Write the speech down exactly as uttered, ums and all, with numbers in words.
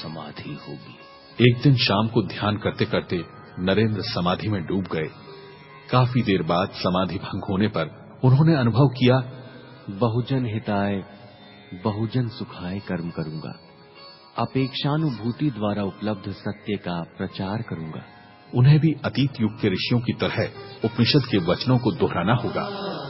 समाधि होगी। एक दिन शाम को ध्यान करते करते नरेंद्र समाधि में डूब गए। काफी देर बाद समाधि भंग होने पर उन्होंने अनुभव किया, बहुजन हिताय बहुजन सुखाय कर्म करूंगा, अपेक्षानुभूति द्वारा उपलब्ध सत्य का प्रचार करूंगा। उन्हें भी अतीत युग के ऋषियों की तरह उपनिषद के वचनों को दोहराना होगा।